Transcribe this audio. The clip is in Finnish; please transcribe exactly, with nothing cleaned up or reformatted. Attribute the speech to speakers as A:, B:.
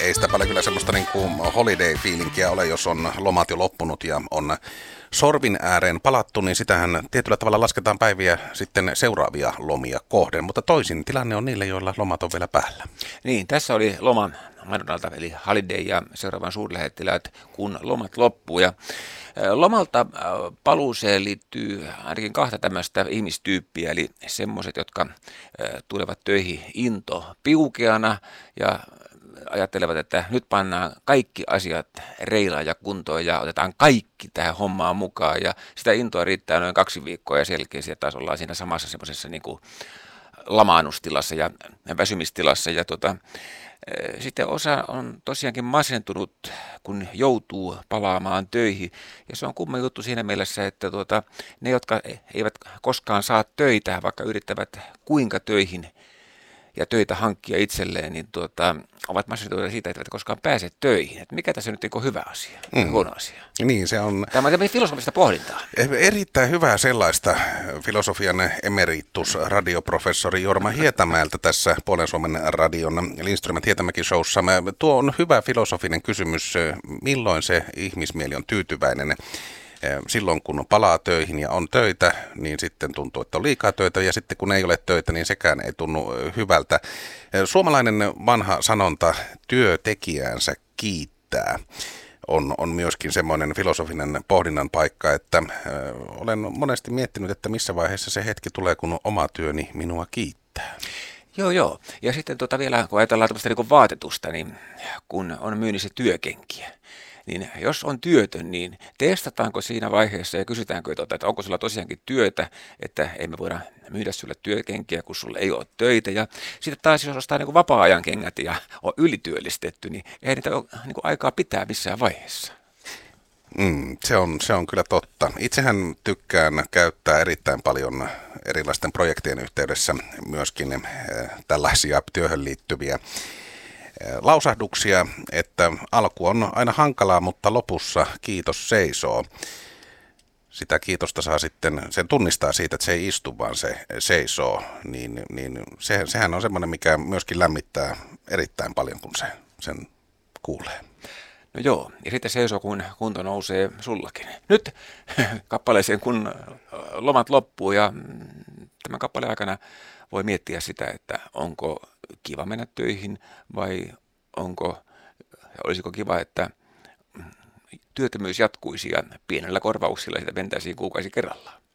A: ei sitä paljon kyllä semmoista niin kuin holiday-fiilinkiä ole, jos on lomat jo loppunut ja on sorvin ääreen palattu, niin sitähän tietyllä tavalla lasketaan päiviä sitten seuraavia lomia kohden, mutta toisin tilanne on niille, joilla lomat on vielä päällä.
B: Niin, tässä oli loman mainonnalta, eli Holiday ja seuraavan suurlähettiläät, kun lomat loppuu. Ja lomalta paluuseen liittyy ainakin kahta tämmöistä ihmistyyppiä, eli semmoiset, jotka tulevat töihin into piukeana ja ajattelevat, että nyt pannaan kaikki asiat reilaan ja kuntoon ja otetaan kaikki tähän hommaan mukaan. Ja sitä intoa riittää noin kaksi viikkoa ja selkeästi sieltä taas ollaan siinä samassa semmoisessa niin kuin lamaannustilassa ja väsymistilassa. Ja tota, sitten osa on tosiaankin masentunut, kun joutuu palaamaan töihin. Ja se on kumma juttu siinä mielessä, että tuota, ne, jotka eivät koskaan saa töitä, vaikka yrittävät kuinka töihin ja töitä hankkia itselleen, niin tuota, ovat masentuneita siitä, että eivät koskaan pääse töihin. Että mikä tässä nyt on hyvä asia, mm. huono asia?
A: Niin, se on
B: Tämä on filosofista pohdintaa.
A: Erittäin hyvää sellaista filosofian emeritus radioprofessori Jorma Hietamäeltä tässä Puolen Suomen radion Lindström Hietamäki showssa. Tuo on hyvä filosofinen kysymys, milloin se ihmismieli on tyytyväinen. Silloin kun palaa töihin ja on töitä, niin sitten tuntuu, että on liikaa töitä, ja sitten kun ei ole töitä, niin sekään ei tunnu hyvältä. Suomalainen vanha sanonta työtekijäänsä kiittää on, on myöskin semmoinen filosofinen pohdinnan paikka, että ö, olen monesti miettinyt, että missä vaiheessa se hetki tulee, kun oma työni minua kiittää.
B: Joo, joo. Ja sitten tuota vielä, kun ajatellaan tämmöistä niin kuin vaatetusta, niin kun on myynnissä työkenkiä, niin jos on työtön, niin testataanko siinä vaiheessa ja kysytäänkö, että onko sulla tosiaankin työtä, että emme voida myydä sulle työkenkiä, kun sulle ei ole töitä. Ja sitten taas jos ostaa niin kuin vapaa-ajan kengät ja on ylityöllistetty, niin ei niitä ole niin kuin aikaa pitää missään vaiheessa.
A: Mm, se on, se on kyllä totta. Itsehän tykkään käyttää erittäin paljon erilaisten projektien yhteydessä myöskin äh, tällaisia työhön liittyviä lausahduksia, että alku on aina hankalaa, mutta lopussa kiitos seisoo. Sitä kiitosta saa sitten, sen tunnistaa siitä, että se ei istu, vaan se seisoo, niin, niin se, sehän on semmoinen, mikä myöskin lämmittää erittäin paljon, kun se sen kuulee.
B: No joo, ja sitten seisoo, kun kunto nousee sullakin. Nyt kappaleeseen, kun lomat loppuu, ja tämän kappaleen aikana voi miettiä sitä, että onko kiva mennä töihin vai onko, olisiko kiva, että työttömyys jatkuisi ja pienellä korvauksilla sitä mentäisiin kuukausi kerrallaan.